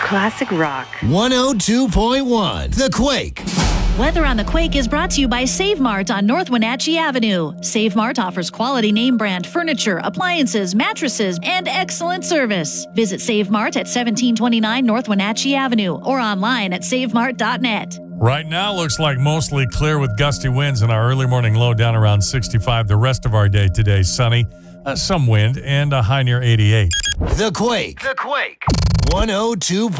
Classic rock. 102.1 The Quake. Weather on the Quake is brought to you by Save Mart on North Wenatchee Avenue. Save Mart offers quality name brand furniture, appliances, mattresses, and excellent service. Visit Save Mart at 1729 North Wenatchee Avenue or online at savemart.net. Right now looks like mostly clear with gusty winds and our early morning low down around 65. The rest of our day today sunny, some wind, and a high near 88. The Quake. 102.